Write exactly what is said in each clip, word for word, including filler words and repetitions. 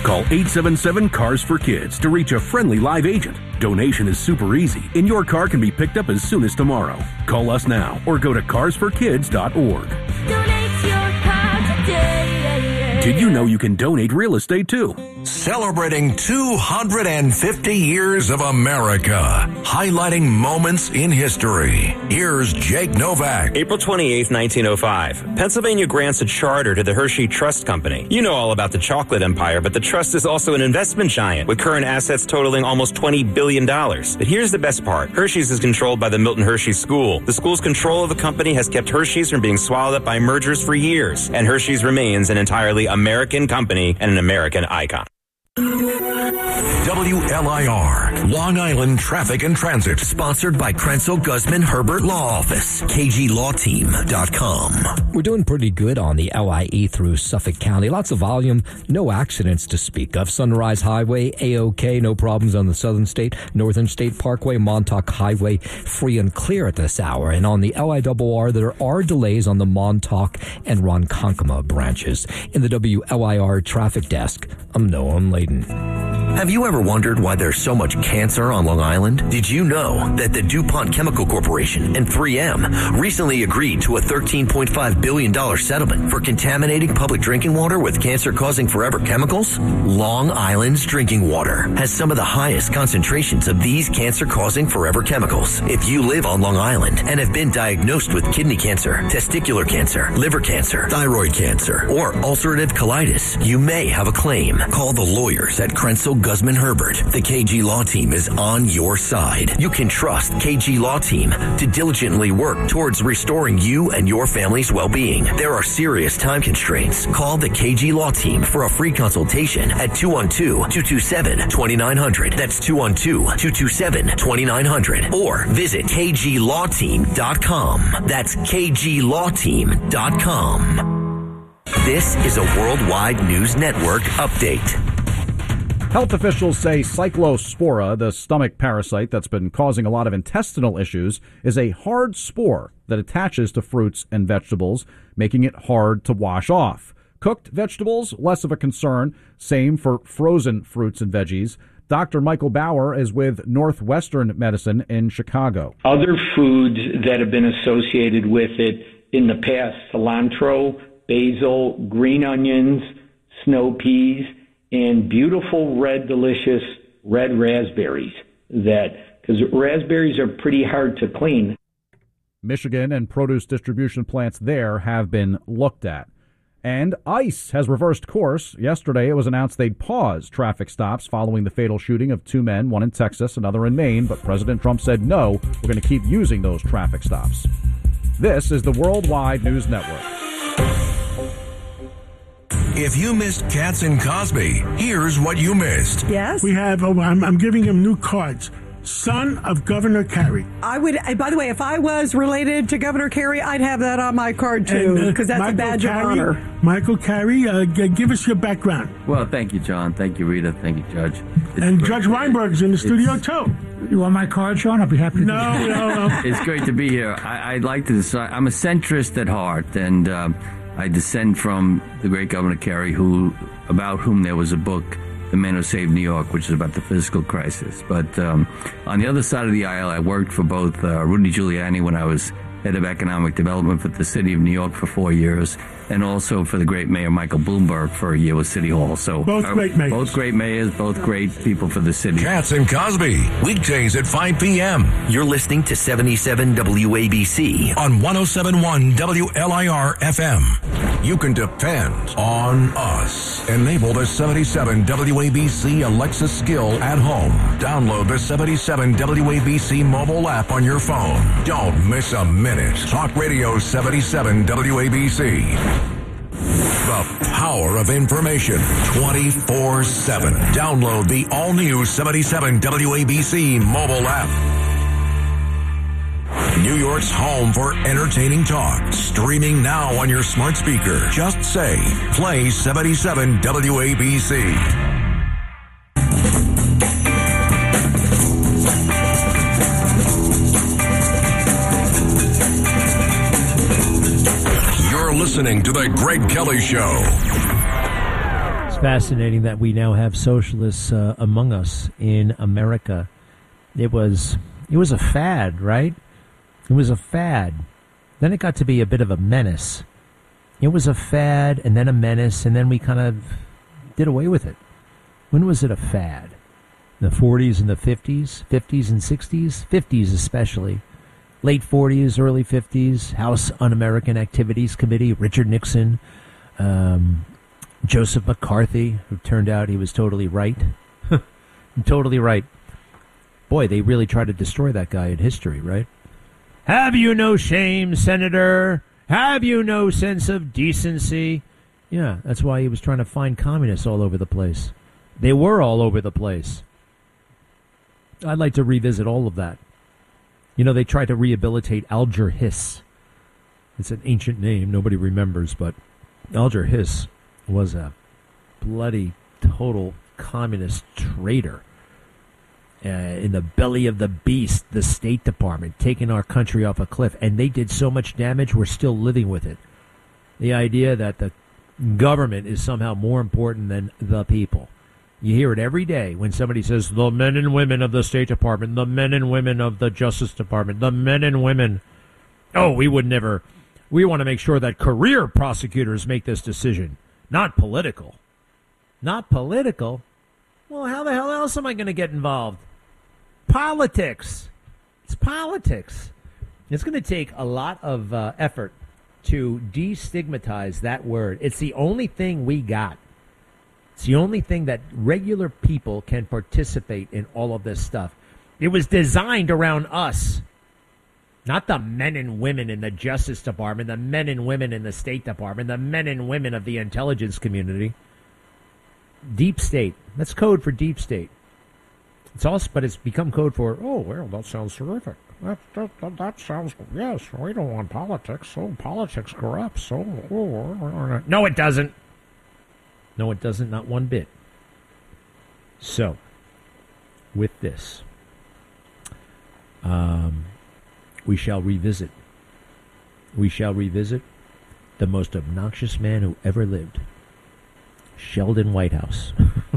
Call eight seven seven, C A R S for Kids to reach a friendly live agent. Donation is super easy, and your car can be picked up as soon as tomorrow. Call us now or go to cars for kids dot org. Donate your car today. Did you know you can donate real estate too? Celebrating two hundred fifty years of America, highlighting moments in history. Here's Jake Novak. April twenty-eighth, nineteen oh five. Pennsylvania grants a charter to the Hershey Trust Company. You know all about the chocolate empire, but the trust is also an investment giant with current assets totaling almost twenty billion dollars. But here's the best part. Hershey's is controlled by the Milton Hershey School. The school's control of the company has kept Hershey's from being swallowed up by mergers for years, and Hershey's remains an entirely American company and an American icon. W L I R, Long Island Traffic and Transit. Sponsored by Krenzel Guzman Herbert Law Office, K G law team dot com. We're doing pretty good on the L I E through Suffolk County. Lots of volume, no accidents to speak of. Sunrise Highway, A-OK, no problems on the Southern State. Northern State Parkway, Montauk Highway, free and clear at this hour. And on the L I R R, there are delays on the Montauk and Ronkonkoma branches. In the W L I R traffic desk, I'm Noam Layden. Have you ever wondered why there's so much cancer on Long Island? Did you know that the DuPont Chemical Corporation and three M recently agreed to a thirteen point five billion dollars settlement for contaminating public drinking water with cancer-causing forever chemicals? Long Island's drinking water has some of the highest concentrations of these cancer-causing forever chemicals. If you live on Long Island and have been diagnosed with kidney cancer, testicular cancer, liver cancer, thyroid cancer, or ulcerative colitis, you may have a claim. Call the lawyers at Krenzel Guzman Herbert. The K G Law Team is on your side. You can trust K G Law Team to diligently work towards restoring you and your family's well-being. There are serious time constraints. Call the K G Law Team for a free consultation at two one two, two two seven, two nine zero zero. That's two one two, two two seven, two nine zero zero. Or visit K G law team dot com. That's K G law team dot com. This is a Worldwide News Network update. Health officials say cyclospora, the stomach parasite that's been causing a lot of intestinal issues, is a hard spore that attaches to fruits and vegetables, making it hard to wash off. Cooked vegetables, less of a concern. Same for frozen fruits and veggies. Doctor Michael Bauer is with Northwestern Medicine in Chicago. Other foods that have been associated with it in the past, cilantro, basil, green onions, snow peas, and beautiful red, delicious red raspberries, that because raspberries are pretty hard to clean. Michigan and produce distribution plants there have been looked at. And ICE has reversed course. Yesterday, it was announced they'd pause traffic stops following the fatal shooting of two men, one in Texas, another in Maine. But President Trump said, no, we're going to keep using those traffic stops. This is the Worldwide News Network. If you missed Katz and Cosby, here's what you missed. Yes? We have, oh, I'm, I'm giving him new cards. Son of Governor Carey. I would, by the way, if I was related to Governor Carey, I'd have that on my card, too, because uh, that's Michael a badge Carey, of honor. Michael Carey, uh, g- give us your background. Well, thank you, John. Thank you, Rita. Thank you, Judge. It's and great. Judge Weinberg's in the studio, too. You want my card, Sean? I'll be happy to no, do no, no, no. It's great to be here. I, I'd like to decide. I'm a centrist at heart, and um, I descend from the great Governor Carey, who, about whom there was a book, The Man Who Saved New York, which is about the fiscal crisis. But um, on the other side of the aisle, I worked for both uh, Rudy Giuliani when I was head of economic development for the city of New York for four years, and also for the great mayor Michael Bloomberg for a year with City Hall. So both uh, great mayors. Both great mayors, both great people for the city. Katz and Cosby, weekdays at five p.m. You're listening to seventy-seven W A B C on one oh seven point one W L I R F M. You can depend on us. Enable the seventy-seven W A B C Alexa skill at home. Download the seventy-seven W A B C mobile app on your phone. Don't miss a minute. Talk Radio seventy-seven W A B C. The power of information twenty-four seven. Download the all-new seventy-seven W A B C mobile app. New York's home for entertaining talk. Streaming now on your smart speaker. Just say, play seventy-seven W A B C. You're listening to The Greg Kelly Show. It's fascinating that we now have socialists uh, among us in America. It was it was a fad, right? It was a fad. Then it got to be a bit of a menace. It was a fad and then a menace, and then we kind of did away with it. When was it a fad? The forties and the fifties? fifties and sixties? fifties especially. Late forties, early fifties, House Un-American Activities Committee, Richard Nixon, um, Joseph McCarthy, who turned out he was totally right. Totally right. Boy, they really tried to destroy that guy in history, right? Have you no shame, Senator? Have you no sense of decency? Yeah, that's why he was trying to find communists all over the place. They were all over the place. I'd like to revisit all of that. You know, they tried to rehabilitate Alger Hiss. It's an ancient name. Nobody remembers, but Alger Hiss was a bloody, total communist traitor. Uh, in the belly of the beast, the State Department, taking our country off a cliff. And they did so much damage, we're still living with it. The idea that the government is somehow more important than the people. You hear it every day when somebody says, the men and women of the State Department, the men and women of the Justice Department, the men and women. Oh, we would never. We want to make sure that career prosecutors make this decision, not political. Not political? Well, how the hell else am I going to get involved? Politics. It's politics. It's going to take a lot of uh, effort to destigmatize that word. It's the only thing we got. It's the only thing that regular people can participate in all of this stuff. It was designed around us, not the men and women in the Justice Department, the men and women in the State Department, the men and women of the intelligence community. Deep state. That's code for deep state. It's also, but it's become code for, oh, well, that sounds terrific. That, that, that, that sounds, yes, we don't want politics. So politics corrupts. So, oh, no, it doesn't. No, it doesn't, not one bit. So, with this, um, we shall revisit. We shall revisit the most obnoxious man who ever lived, Sheldon Whitehouse.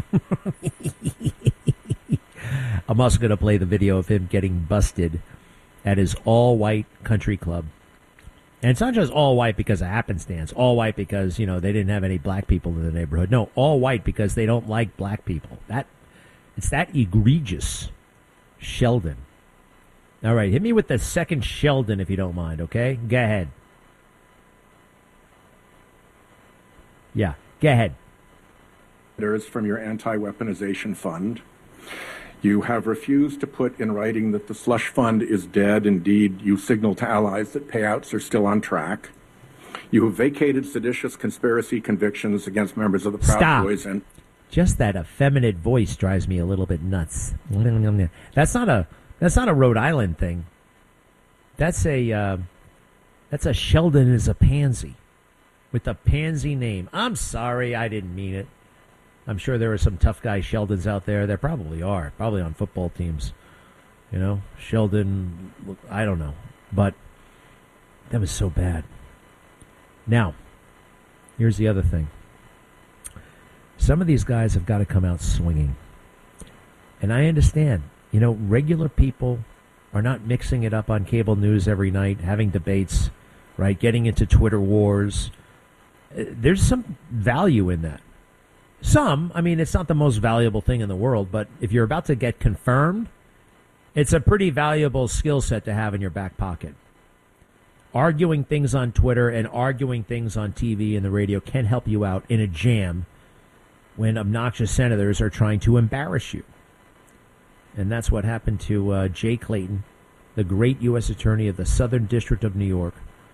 I'm also going to play the video of him getting busted at his all-white country club. And it's not just all white because of happenstance. All white because, you know, they didn't have any black people in the neighborhood. No, all white because they don't like black people. That It's that egregious. Sheldon. All right, hit me with the second Sheldon if you don't mind, okay? Go ahead. Yeah, go ahead. Letters from your anti-weaponization fund. You have refused to put in writing that the slush fund is dead. Indeed, you signal to allies that payouts are still on track. You have vacated seditious conspiracy convictions against members of the Proud Stop. Boys. And just that effeminate voice drives me a little bit nuts. That's not a that's not a Rhode Island thing. That's a uh, that's a Sheldon is a pansy with a pansy name. I'm sorry, I didn't mean it. I'm sure there are some tough guy Sheldons out there. There probably are. Probably on football teams. You know, Sheldon, I don't know. But that was so bad. Now, here's the other thing. Some of these guys have got to come out swinging. And I understand. You know, regular people are not mixing it up on cable news every night, having debates, right, getting into Twitter wars. There's some value in that. Some, I mean, it's not the most valuable thing in the world, but if you're about to get confirmed, it's a pretty valuable skill set to have in your back pocket. Arguing things on Twitter and arguing things on T V and the radio can help you out in a jam when obnoxious senators are trying to embarrass you. And that's what happened to uh, Jay Clayton, the great U S attorney of the Southern District of New York.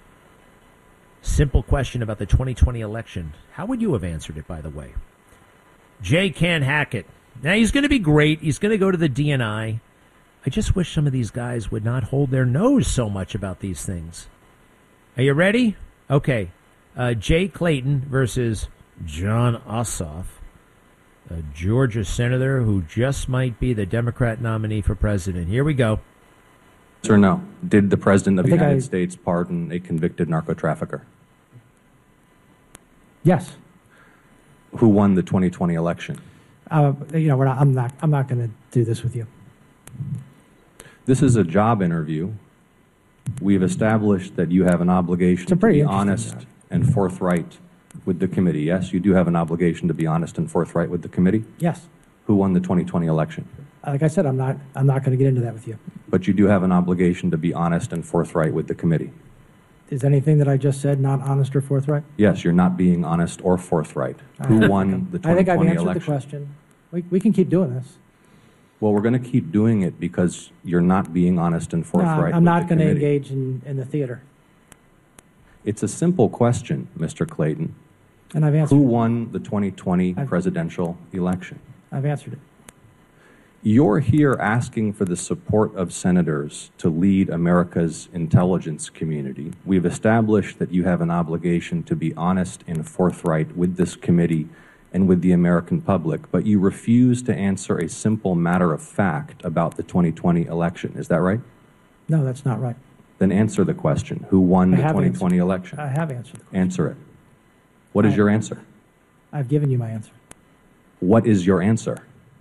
Simple question about the twenty twenty election. How would you have answered it, by the way? Jay can't hack it. Now, he's going to be great. He's going to go to the D N I. I just wish some of these guys would not hold their nose so much about these things. Are you ready? Okay. Uh, Jay Clayton versus Jon Ossoff, a Georgia senator who just might be the Democrat nominee for president. Here we go. Yes or no? Did the President of I the United I... States pardon a convicted narco trafficker? Yes. Who won the twenty twenty election? Uh, you know, we're not, I'm not. I'm not going to do this with you. This is a job interview. We've established that you have an obligation to be honest and forthright with the committee. Yes, you do have an obligation to be honest and forthright with the committee? Yes. Who won the twenty twenty election? Like I said, I'm not. I'm not going to get into that with you. But you do have an obligation to be honest and forthright with the committee. Is anything that I just said not honest or forthright? Yes, you're not being honest or forthright. Who won the I think twenty I've twenty answered election? the question. We, we can keep doing this. Well, we're going to keep doing it because you're not being honest and No, forthright. I'm with not the going to committee. engage in, in the theater. It's a simple question, Mister Clayton. And I've answered Who it. won the twenty twenty presidential election? I've answered it. You're here asking for the support of senators to lead America's intelligence community. We've established that you have an obligation to be honest and forthright with this committee and with the American public, but you refuse to answer a simple matter of fact about the twenty twenty election. Is that right? No, that's not right. Then answer the question. Who won I the have twenty twenty answered- election? I have answered the question. Answer it. What is I- your answer? I've given you my answer. What is your answer?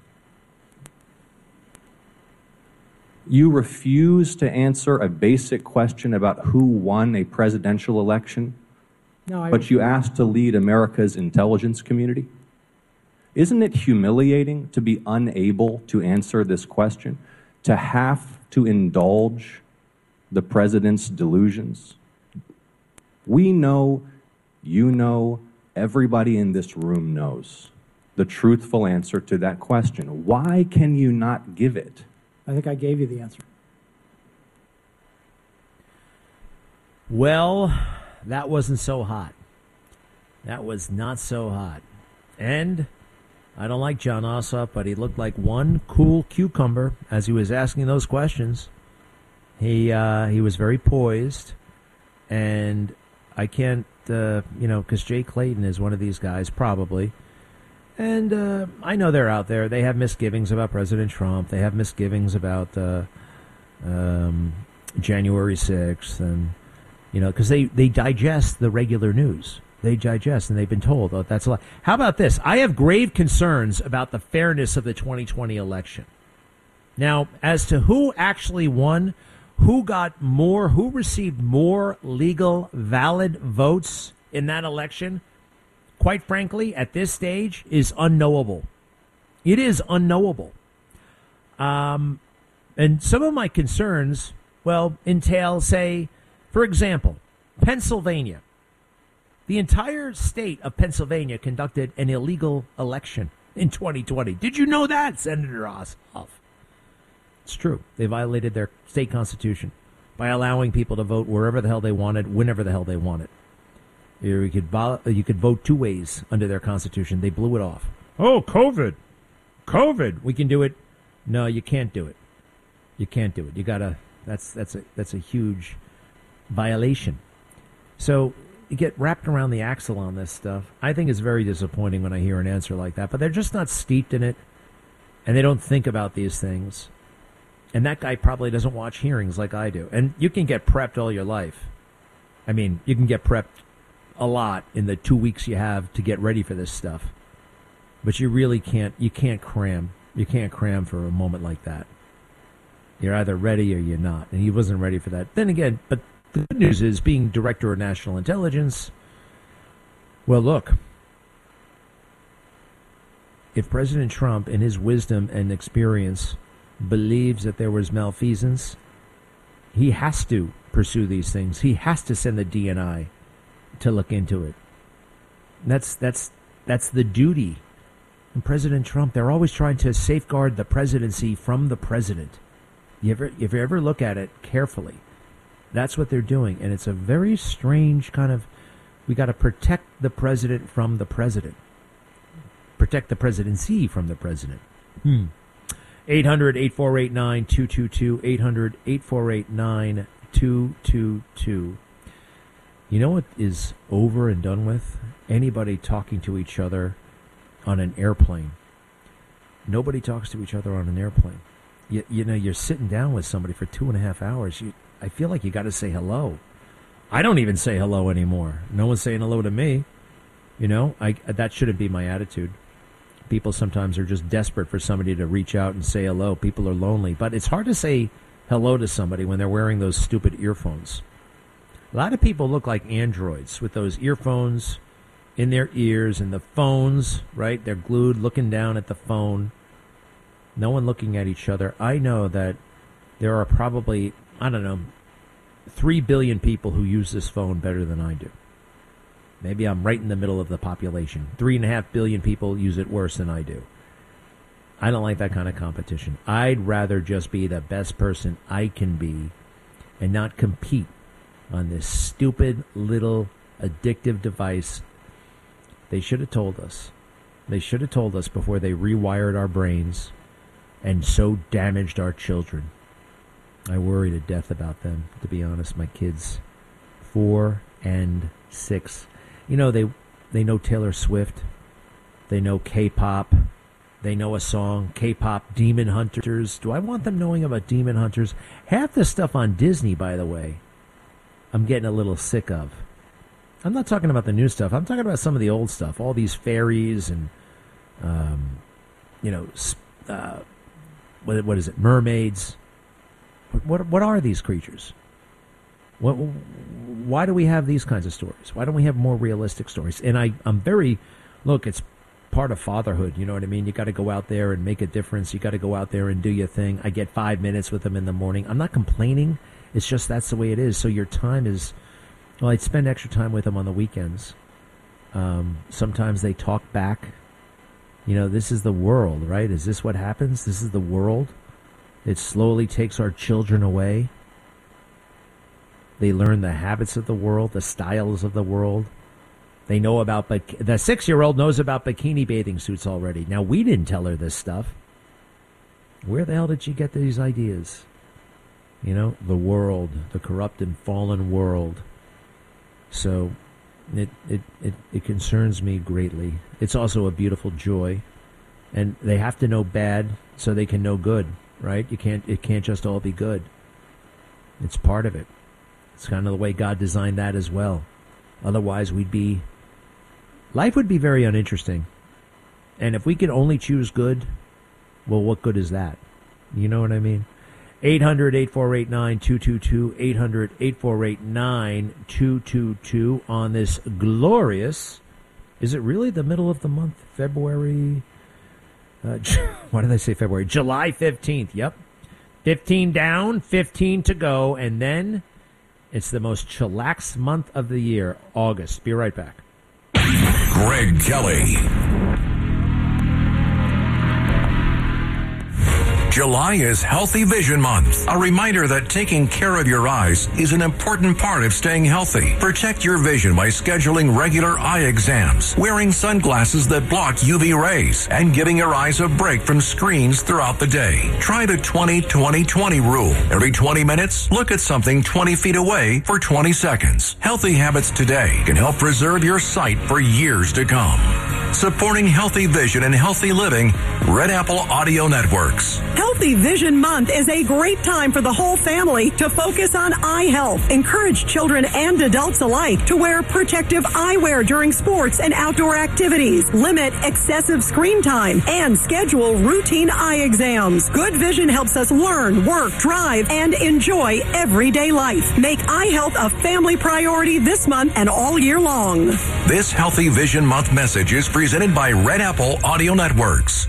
You refuse to answer a basic question about who won a presidential election, No, I, but you asked to lead America's intelligence community? Isn't it humiliating to be unable to answer this question, to have to indulge the president's delusions? We know, you know, everybody in this room knows the truthful answer to that question. Why can you not give it? I think I gave you the answer. Well, that wasn't so hot. That was not so hot. And I don't like John Ossoff, but he looked like one cool cucumber as he was asking those questions. He uh, he was very poised, and I can't, uh, you know, because Jay Clayton is one of these guys, probably. And uh, I know they're out there. They have misgivings about President Trump. They have misgivings about uh, um, January sixth, and you know, because they, they digest the regular news. They digest, and they've been told, oh, that's a lot. How about this? I have grave concerns about the fairness of the twenty twenty election. Now, as to who actually won, who got more, who received more legal, valid votes in that election, quite frankly, at this stage, is unknowable. It is unknowable. Um, and some of my concerns, well, entail, say, for example, Pennsylvania. The entire state of Pennsylvania conducted an illegal election in twenty twenty. Did you know that, Senator Ossoff? It's true. They violated their state constitution by allowing people to vote wherever the hell they wanted, whenever the hell they wanted. You could, vo- you could vote two ways under their constitution. They blew it off. Oh, COVID. COVID. We can do it. No, you can't do it. You can't do it. You gotta. That's that's a that's a huge violation. So you get wrapped around the axle on this stuff. I think it's very disappointing when I hear an answer like that. But they're just not steeped in it, and they don't think about these things. And that guy probably doesn't watch hearings like I do. And you can get prepped all your life. I mean, you can get prepped a lot in the two weeks you have to get ready for this stuff. But you really can't, you can't cram. You can't cram for a moment like that. You're either ready or you're not. And he wasn't ready for that. Then again, but the good news is, being Director of National Intelligence, well, look, if President Trump, in his wisdom and experience, believes that there was malfeasance, he has to pursue these things. He has to send the D N I to look into it. That's that's that's the duty. And President Trump, they're always trying to safeguard the presidency from the president. You ever, if you ever look at it carefully, that's what they're doing. And it's a very strange kind of, we got to protect the president from the president. Protect the presidency from the president. Hmm. eight hundred, eight four eight, nine two two two, eight hundred, eight four eight, nine two two two. You know what is over and done with? Anybody talking to each other on an airplane. Nobody talks to each other on an airplane. You, you know, you're sitting down with somebody for two and a half hours. You, I feel like you got to say hello. I don't even say hello anymore. No one's saying hello to me. You know, I, that shouldn't be my attitude. People sometimes are just desperate for somebody to reach out and say hello. People are lonely. But it's hard to say hello to somebody when they're wearing those stupid earphones. A lot of people look like androids with those earphones in their ears and the phones, right? They're glued looking down at the phone. No one looking at each other. I know that there are probably, I don't know, three billion people who use this phone better than I do. Maybe I'm right in the middle of the population. Three and a half billion people use it worse than I do. I don't like that kind of competition. I'd rather just be the best person I can be and not compete on this stupid little addictive device. They should have told us. They should have told us before they rewired our brains and so damaged our children. I worry to death about them, to be honest. My kids, four and six. You know, they they know Taylor Swift. They know K-pop. They know a song, K-pop Demon Hunters. Do I want them knowing about Demon Hunters? Half the stuff on Disney, by the way, I'm getting a little sick of. I'm not talking about the new stuff. I'm talking about some of the old stuff. All these fairies and, um, you know, uh, what what is it? Mermaids. What, what what are these creatures? What, why do we have these kinds of stories? Why don't we have more realistic stories? And I I'm very look. It's part of fatherhood. You know what I mean? You got to go out there and make a difference. You got to go out there and do your thing. I get five minutes with them in the morning. I'm not complaining. It's just that's the way it is. So your time is. Well, I'd spend extra time with them on the weekends. Um, sometimes they talk back. You know, this is the world, right? Is this what happens? This is the world. It slowly takes our children away. They learn the habits of the world, the styles of the world. They know about, but the six-year-old knows about bikini bathing suits already. Now, we didn't tell her this stuff. Where the hell did she get these ideas? You know, the world, the corrupt and fallen world. So it, it, it, it concerns me greatly. It's also a beautiful joy. And they have to know bad so they can know good, right? You can't it can't just all be good. It's part of it. It's kind of the way God designed that as well. Otherwise we'd be life would be very uninteresting. And if we could only choose good, well, what good is that? You know what I mean? eight hundred, eight four eight, nine two two two, eight hundred, eight four eight, nine two two two on this glorious, is it really the middle of the month? February, uh, why did I say February? July fifteenth, yep. fifteen down, fifteen to go, and then it's the most chillax month of the year, August. Be right back. Greg Kelly. July is Healthy Vision Month. A reminder that taking care of your eyes is an important part of staying healthy. Protect your vision by scheduling regular eye exams, wearing sunglasses that block U V rays, and giving your eyes a break from screens throughout the day. Try the twenty twenty twenty rule. Every twenty minutes, look at something twenty feet away for twenty seconds. Healthy habits today can help preserve your sight for years to come. Supporting healthy vision and healthy living, Red Apple Audio Networks. Healthy Vision Month is a great time for the whole family to focus on eye health. Encourage children and adults alike to wear protective eyewear during sports and outdoor activities. Limit excessive screen time and schedule routine eye exams. Good vision helps us learn, work, drive, and enjoy everyday life. Make eye health a family priority this month and all year long. This Healthy Vision Month message is presented by Red Apple Audio Networks.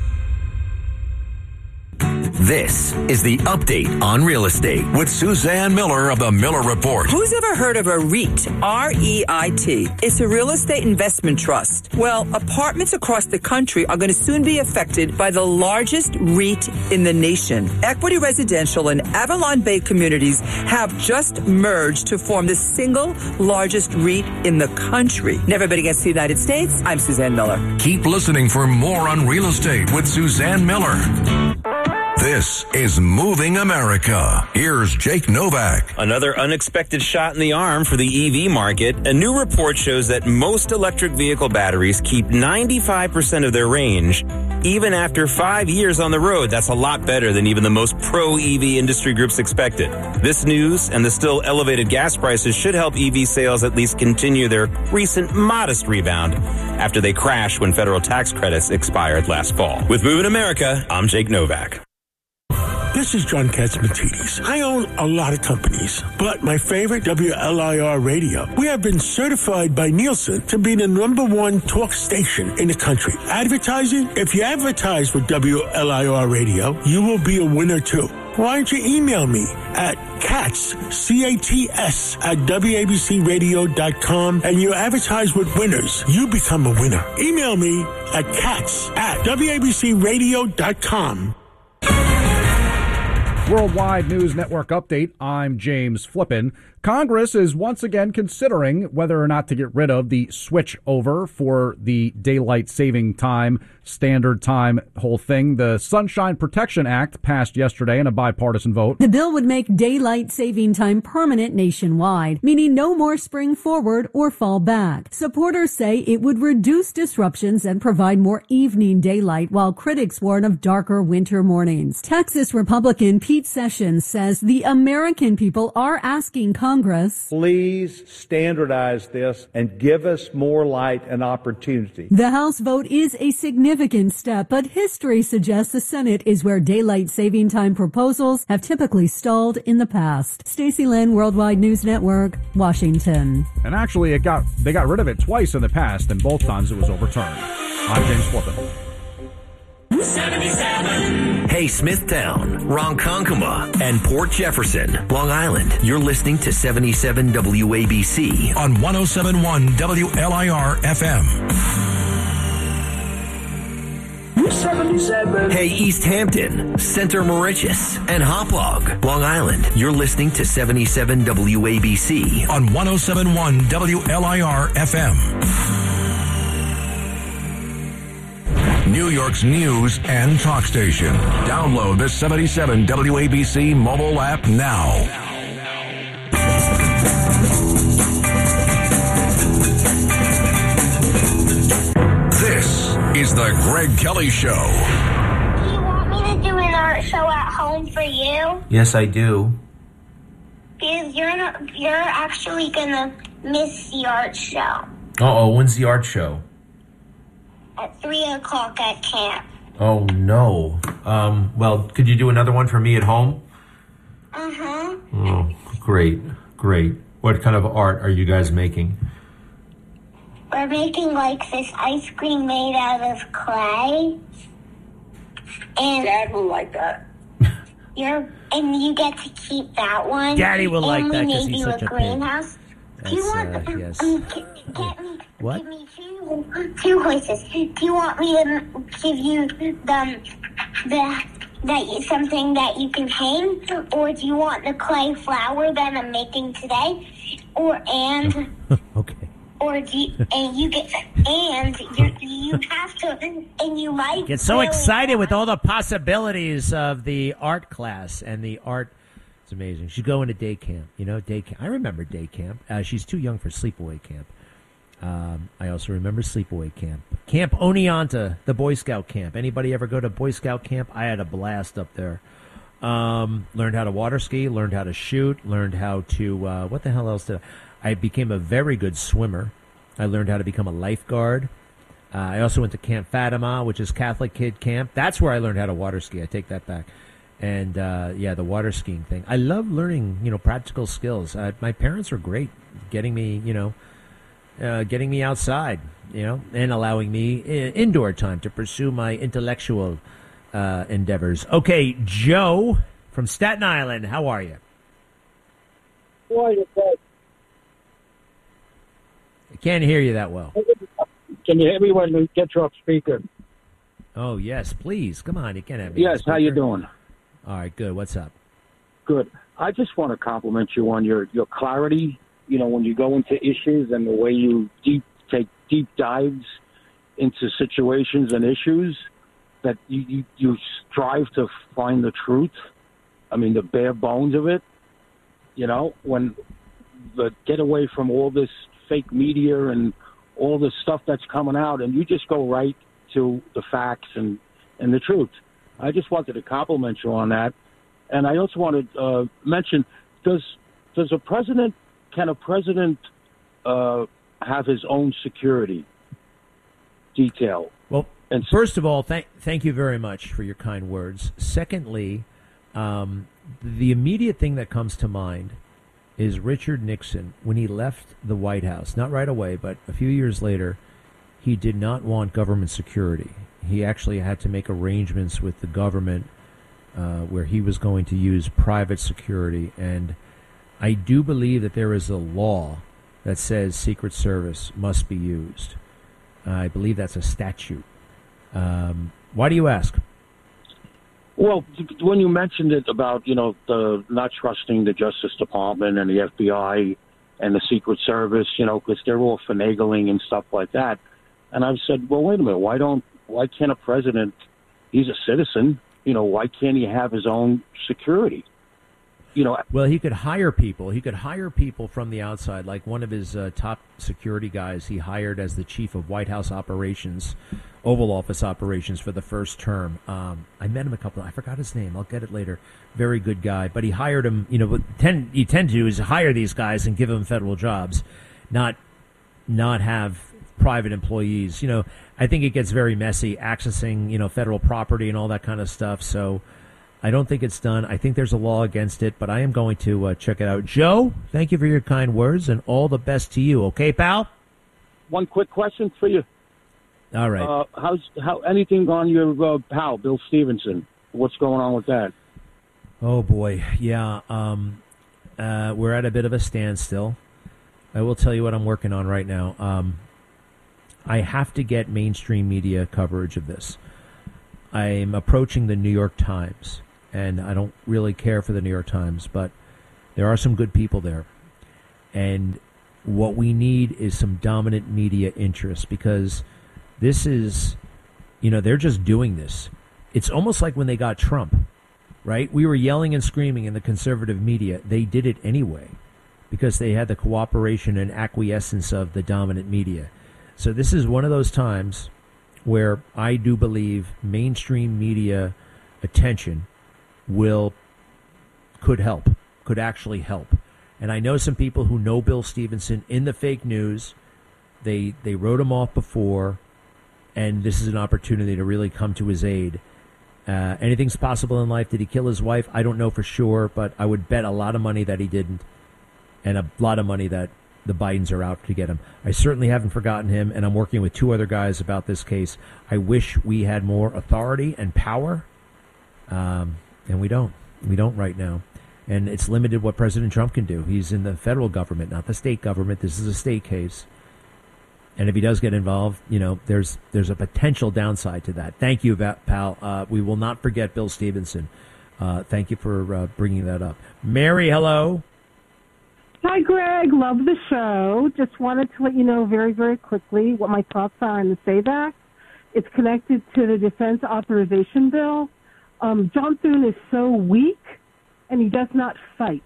This is the update on real estate with Suzanne Miller of the Miller Report. Who's ever heard of a REIT? R E I T. It's a real estate investment trust. Well, apartments across the country are going to soon be affected by the largest REIT in the nation. Equity Residential and Avalon Bay Communities have just merged to form the single largest REIT in the country. Never been against the United States. I'm Suzanne Miller. Keep listening for more on real estate with Suzanne Miller. This is Moving America. Here's Jake Novak. Another unexpected shot in the arm for the E V market. A new report shows that most electric vehicle batteries keep ninety-five percent of their range, even after five years on the road. That's a lot better than even the most pro-E V industry groups expected. This news and the still elevated gas prices should help E V sales at least continue their recent modest rebound after they crashed when federal tax credits expired last fall. With Moving America, I'm Jake Novak. This is John Katzmatidis. I own a lot of companies, but my favorite, W L I R Radio. We have been certified by Nielsen to be the number one talk station in the country. Advertising? If you advertise with W L I R Radio, you will be a winner too. Why don't you email me at Katz, C A T S, at W A B C radio dot com, and you advertise with winners. You become a winner. Email me at Katz at W A B C radio dot com. Worldwide News Network update. I'm James Flippin. Congress is once again considering whether or not to get rid of the switch over for the daylight saving time, standard time whole thing. The Sunshine Protection Act passed yesterday in a bipartisan vote. The bill would make daylight saving time permanent nationwide, meaning no more spring forward or fall back. Supporters say it would reduce disruptions and provide more evening daylight, while critics warn of darker winter mornings. Texas Republican Pete Sessions says the American people are asking Congress Congress. Please standardize this and give us more light and opportunity. The House vote is a significant step, but history suggests the Senate is where daylight saving time proposals have typically stalled in the past. Stacey Lynn, Worldwide News Network, Washington. And actually, it got they got rid of it twice in the past, and both times it was overturned. I'm James Flippin. seventy-seven. Hey, Smithtown, Ronkonkoma, and Port Jefferson, Long Island. You're listening to seventy-seven W A B C on one oh seven point one W L I R F M. seventy-seven. Hey, East Hampton, Center Moriches, and Hauppauge, Long Island. You're listening to seventy-seven W A B C on one oh seven point one W L I R F M. New York's news and talk station. Download the seventy-seven W A B C mobile app now. This is the Greg Kelly Show. Do you want me to do an art show at home for you? Yes, I do. Because you're not, you're actually gonna miss the art show Uh-oh, when's the art show? at three o'clock at camp. Oh, no. Um, well, could you do another one for me at home? Uh-huh. Oh, great, great. What kind of art are you guys making? We're making like this ice cream made out of clay. And Dad will like that. You're and you get to keep that one. Daddy will like and that we 'cause made he's you such a a pig. greenhouse. Do you want That's, uh, yes. um, g- get me What? give me two two horses? Do you want me to give you the the that you, something that you can hang, or do you want the clay flower that I'm making today, or and okay. or do you, and you get and you you have to and you might Get so really excited with all the possibilities of the art class and the art. It's amazing. She's going to day camp. You know, day camp. I remember day camp. Uh, she's too young for sleepaway camp. Um, I also remember sleepaway camp. Camp Oneonta, the Boy Scout camp. Anybody ever go to Boy Scout camp? I had a blast up there. Um, learned how to water ski, learned how to shoot, learned how to, uh, what the hell else did I? I became a very good swimmer. I learned how to become a lifeguard. Uh, I also went to Camp Fatima, which is Catholic kid camp. That's where I learned how to water ski. I take that back. And, uh, yeah, the water skiing thing. I love learning, you know, practical skills. Uh, my parents were great getting me, you know, uh, getting me outside, you know, and allowing me I- indoor time to pursue my intellectual uh, endeavors. Okay, Joe from Staten Island, how are you? How are you, Greg? I can't hear you that well. Can you hear me when we get you off speaker? Oh, yes, please. Come on, you can have me. Yes, how you doing? All right, good. What's up? Good. I just want to compliment you on your, your clarity, you know, when you go into issues and the way you deep take deep dives into situations and issues. that you, you, you strive to find the truth. I mean, the bare bones of it, you know, when the get away from all this fake media and all this stuff that's coming out, and you just go right to the facts and, and the truth. I just wanted to compliment you on that. And I also want to uh, mention, does does a president, can a president uh, have his own security detail? Well, and first of all, thank thank you very much for your kind words. Secondly, um, the immediate thing that comes to mind is Richard Nixon, when he left the White House, not right away, but a few years later, he did not want government security. He actually had to make arrangements with the government uh, where he was going to use private security. And I do believe that there is a law that says Secret Service must be used. Uh, I believe that's a statute. Um, why do you ask? Well, when you mentioned it about, you know, the not trusting the Justice Department and the F B I and the Secret Service, you know, because they're all finagling and stuff like that. And I've said, well, wait a minute, why don't, why can't a president, he's a citizen, you know, why can't he have his own security? You know, well, he could hire people. He could hire people from the outside, like one of his uh, top security guys he hired as the chief of White House operations, Oval Office operations for the first term. Um, I met him a couple. I forgot his name. I'll get it later. Very good guy. But he hired him. You know, what tend you tend to do is hire these guys and give them federal jobs, not not have private employees. You know, I think it gets very messy accessing, you know, federal property and all that kind of stuff. So I don't think it's done. I think there's a law against it, but I am going to uh, check it out. Joe, thank you for your kind words, and all the best to you. Okay, pal? One quick question for you. All right. Uh, how's how anything on your uh, pal, Bill Stevenson? What's going on with that? Oh, boy. Yeah, um, uh, we're at a bit of a standstill. I will tell you what I'm working on right now. Um, I have to get mainstream media coverage of this. I'm approaching the New York Times, and I don't really care for the New York Times, but there are some good people there. And what we need is some dominant media interest, because this is, you know, they're just doing this. It's almost like when they got Trump, right? We were yelling and screaming in the conservative media. They did it anyway because they had the cooperation and acquiescence of the dominant media. So this is one of those times where I do believe mainstream media attention will could help, could actually help. And I know some people who know Bill Stevenson in the fake news. They they wrote him off before, and this is an opportunity to really come to his aid. Uh, anything's possible in life. Did he kill his wife? I don't know for sure, but I would bet a lot of money that he didn't, and a lot of money that the Bidens are out to get him. I certainly haven't forgotten him, and I'm working with two other guys about this case. I wish we had more authority and power, um, and we don't. We don't right now. And it's limited what President Trump can do. He's in the federal government, not the state government. This is a state case. And if he does get involved, you know, there's there's a potential downside to that. Thank you, pal. Uh, we will not forget Bill Stevenson. Uh, thank you for uh, bringing that up. Mary, hello. Hi, Greg. Love the show. Just wanted to let you know very, very quickly what my thoughts are on the SAVE Act. It's connected to the Defense Authorization Bill. Um, John Thune is so weak, and he does not fight.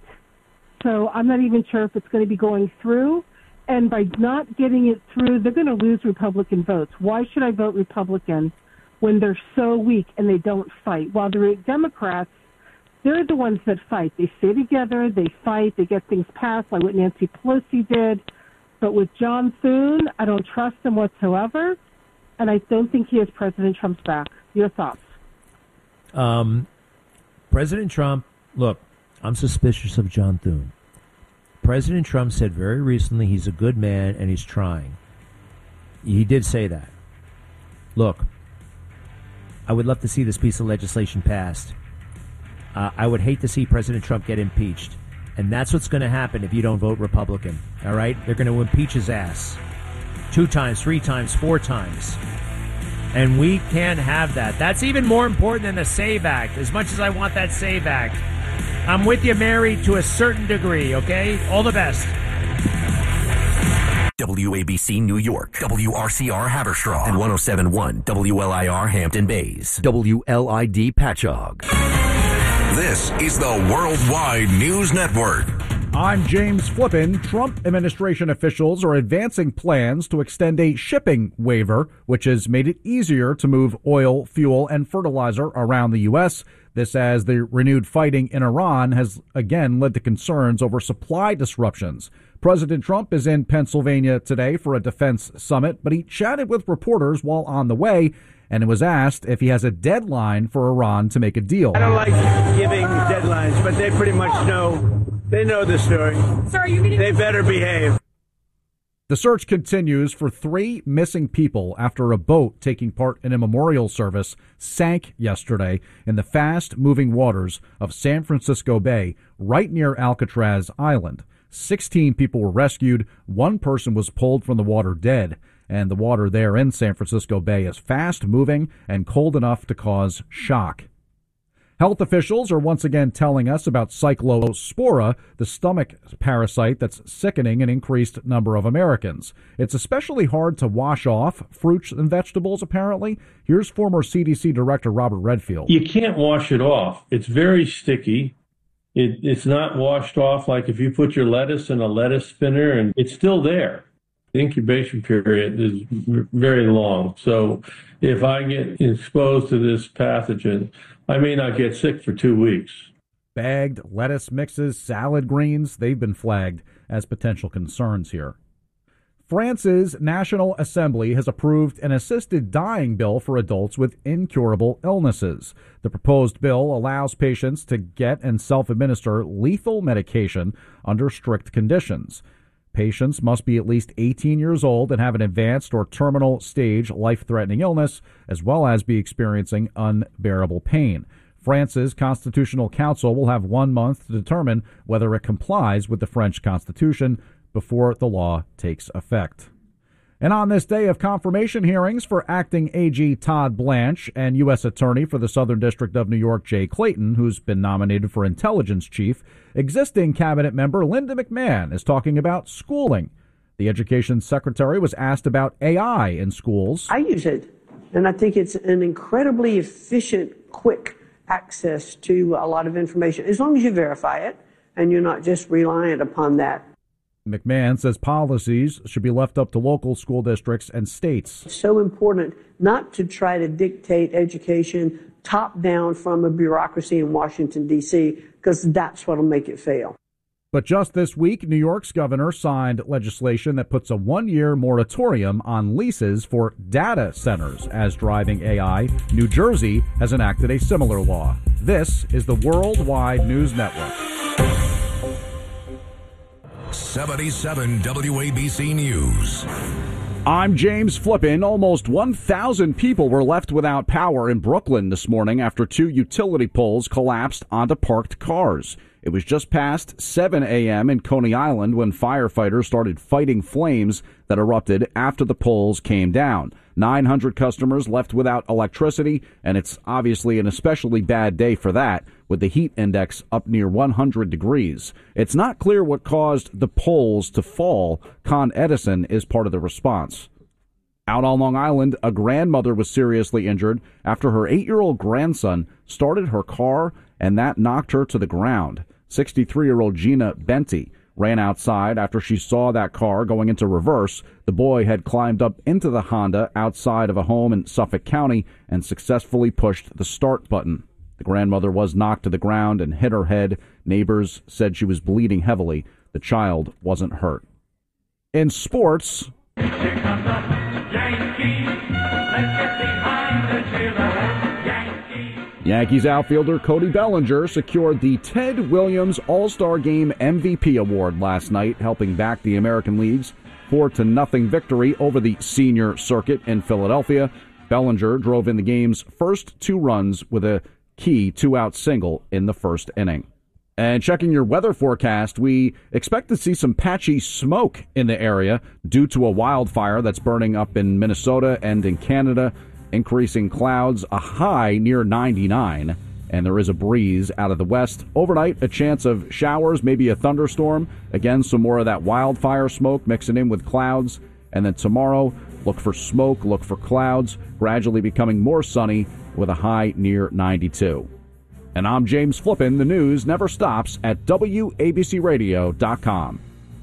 So I'm not even sure if it's going to be going through. And by not getting it through, they're going to lose Republican votes. Why should I vote Republican when they're so weak and they don't fight? While the Democrats, they're the ones that fight. They stay together, they fight, they get things passed, like what Nancy Pelosi did. But with John Thune, I don't trust him whatsoever, and I don't think he has President Trump's back. Your thoughts? Um, President Trump, look, I'm suspicious of John Thune. President Trump said very recently he's a good man and he's trying. He did say that. Look, I would love to see this piece of legislation passed. Uh, I would hate to see President Trump get impeached. And that's what's going to happen if you don't vote Republican. All right? They're going to impeach his ass. Two times, three times, four times. And we can't have that. That's even more important than the SAVE Act, as much as I want that SAVE Act. I'm with you, Mary, to a certain degree, okay? All the best. W A B C New York, W R C R Haverstraw, and one oh seven point one W L I R Hampton Bays, W L I D Patchogue. This is the Worldwide News Network. I'm James Flippin. Trump administration officials are advancing plans to extend a shipping waiver, which has made it easier to move oil, fuel, and fertilizer around the U S. This as the renewed fighting in Iran has again led to concerns over supply disruptions. President Trump is in Pennsylvania today for a defense summit, but he chatted with reporters while on the way and was asked if he has a deadline for Iran to make a deal. I don't like giving deadlines, but they pretty much know. They know the story. Sir, are you meeting? They better behave. The search continues for three missing people after a boat taking part in a memorial service sank yesterday in the fast-moving waters of San Francisco Bay, right near Alcatraz Island. Sixteen people were rescued. One person was pulled from the water dead. And the water there in San Francisco Bay is fast-moving and cold enough to cause shock. Health officials are once again telling us about Cyclospora, the stomach parasite that's sickening an increased number of Americans. It's especially hard to wash off fruits and vegetables, apparently. Here's former C D C Director Robert Redfield. You can't wash it off. It's very sticky. It, it's not washed off like if you put your lettuce in a lettuce spinner, and it's still there. The incubation period is very long. So if I get exposed to this pathogen, I may not get sick for two weeks. Bagged lettuce mixes, salad greens, they've been flagged as potential concerns here. France's National Assembly has approved an assisted dying bill for adults with incurable illnesses. The proposed bill allows patients to get and self-administer lethal medication under strict conditions. Patients must be at least eighteen years old and have an advanced or terminal stage life-threatening illness, as well as be experiencing unbearable pain. France's Constitutional Council will have one month to determine whether it complies with the French Constitution before the law takes effect. And on this day of confirmation hearings for acting A G Todd Blanche and U S Attorney for the Southern District of New York Jay Clayton, who's been nominated for Intelligence Chief, existing cabinet member Linda McMahon is talking about schooling. The Education Secretary was asked about A I in schools. I use it, and I think it's an incredibly efficient, quick access to a lot of information, as long as you verify it and you're not just reliant upon that. McMahon says policies should be left up to local school districts and states. It's so important not to try to dictate education top down from a bureaucracy in Washington, D C, because that's what will make it fail. But just this week, New York's governor signed legislation that puts a one-year moratorium on leases for data centers as driving A I. New Jersey has enacted a similar law. This is the Worldwide News Network. seventy-seven W A B C News. I'm James Flippin. Almost one thousand people were left without power in Brooklyn this morning after two utility poles collapsed onto parked cars. It was just past seven a.m. in Coney Island when firefighters started fighting flames that erupted after the poles came down. nine hundred customers left without electricity, and it's obviously an especially bad day for that, with the heat index up near one hundred degrees. It's not clear what caused the poles to fall. Con Edison is part of the response. Out on Long Island, a grandmother was seriously injured after her eight-year-old grandson started her car, and that knocked her to the ground. sixty-three-year-old Gina Benty ran outside after she saw that car going into reverse. The boy had climbed up into the Honda outside of a home in Suffolk County and successfully pushed the start button. The grandmother was knocked to the ground and hit her head. Neighbors said she was bleeding heavily. The child wasn't hurt. In sports, Here comes the Yankees. Let's get behind the cheerleaders. Yankees. Yankees outfielder Cody Bellinger secured the Ted Williams All-Star Game M V P award last night, helping back the American League's four to nothing victory over the senior circuit in Philadelphia. Bellinger drove in the game's first two runs with a key two-out single in the first inning. And checking your weather forecast, we expect to see some patchy smoke in the area due to a wildfire that's burning up in Minnesota and in Canada. Increasing clouds, a high near ninety-nine. and there is a breeze out of the west. Overnight, a chance of showers, maybe a thunderstorm. Again, some more of that wildfire smoke mixing in with clouds. And then tomorrow, look for smoke, look for clouds, gradually becoming more sunny with a high near ninety-two. And I'm James Flippin. The news never stops at W A B C radio dot com.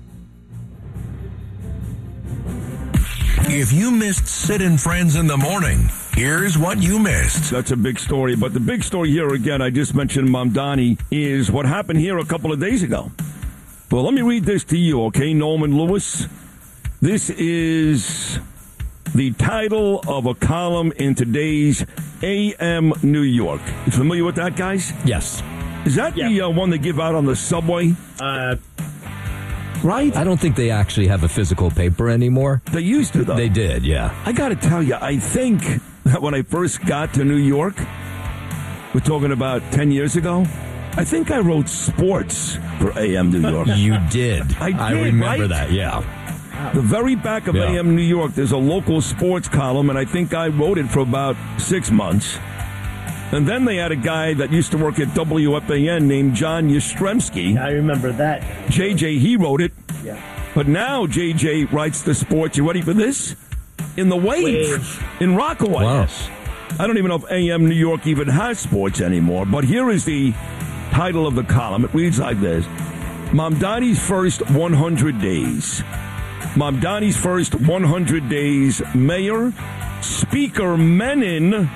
If you missed Sid and Friends in the morning, here's what you missed. That's a big story. But the big story here, again, I just mentioned Mamdani, is what happened here a couple of days ago. Well, let me read this to you, okay, Norman Lewis? This is the title of a column in today's A M New York. You familiar with that, guys? Yes. Is that yeah. the uh, one they give out on the subway? Uh, right? I don't think they actually have a physical paper anymore. They used to, though. They did, yeah. I got to tell you, I think that when I first got to New York, we're talking about ten years ago, I think I wrote sports for A M New York. You did. I did, I remember right? that, yeah. The very back of yeah. A M New York, there's a local sports column, and I think I wrote it for about six months. And then they had a guy that used to work at W F A N named John Yastrzemski. I remember that. J J, he wrote it. Yeah. But now J J writes the sports. You ready for this? In the Wave, Wave. in Rockaway. Wow. I don't even know if A M New York even has sports anymore, but here is the title of the column. It reads like this. Mamdani's first one hundred days. Mamdani's first one hundred days. Mayor, Speaker Menon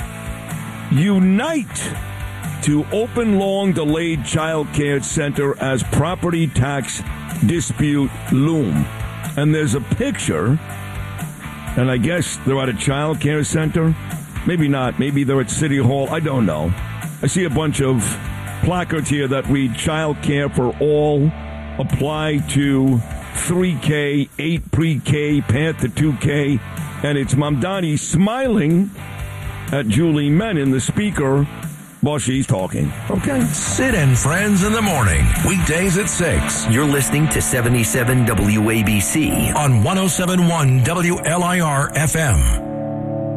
unite to open long-delayed child care center as property tax dispute loom. And there's a picture, and I guess they're at a child care center. Maybe not. Maybe they're at City Hall. I don't know. I see a bunch of placards here that read child care for all, apply to three K, eight pre-K, path to two K, and it's Mamdani smiling at Julie Menon, the speaker, while she's talking. Okay. Sid and Friends in the morning, weekdays at six. You're listening to seventy-seven W A B C on one oh seven point one W L I R F M.